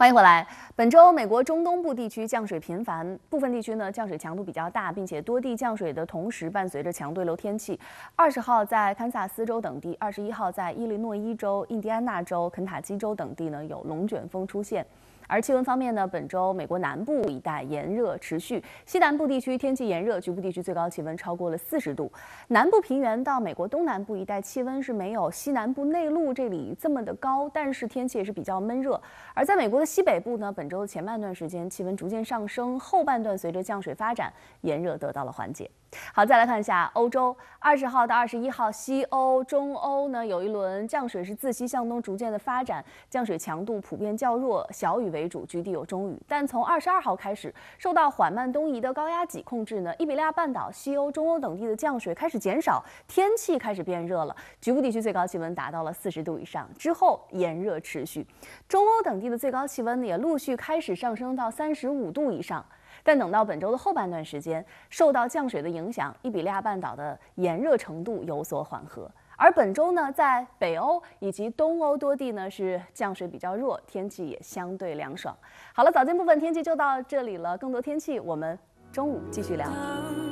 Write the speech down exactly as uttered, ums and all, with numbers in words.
欢迎回来。本周美国中东部地区降水频繁，部分地区呢降水强度比较大，并且多地降水的同时伴随着强对流天气。二十号在堪萨斯州等地，二十一号在伊利诺伊州、印第安纳州、肯塔基州等地呢有龙卷风出现。 而气温方面呢，本周美国南部一带炎热持续，西南部地区天气炎热，局部地区最高气温超过了四十度。南部平原到美国东南部一带气温是没有西南部内陆这里这么的高，但是天气也是比较闷热。而在美国的西北部呢，本周的前半段时间气温逐渐上升，后半段随着降水发展，炎热得到了缓解。 好，再来看一下欧洲，二十号到二十一号，西欧、中欧呢有一轮降水是自西向东逐渐的发展，降水强度普遍较弱，小雨为主，局地有中雨。但从二十二号开始，受到缓慢东移的高压脊控制呢，伊比利亚半岛、西欧、中欧等地的降水开始减少，天气开始变热了，局部地区最高气温达到了四十度以上，之后炎热持续，中欧等地的最高气温也陆续开始上升到三十五度以上。 但等到本周的后半段时间，受到降水的影响，伊比利亚半岛的炎热程度有所缓和。而本周呢，在北欧以及东欧多地呢是降水比较弱，天气也相对凉爽。好了，早间部分天气就到这里了，更多天气我们中午继续聊。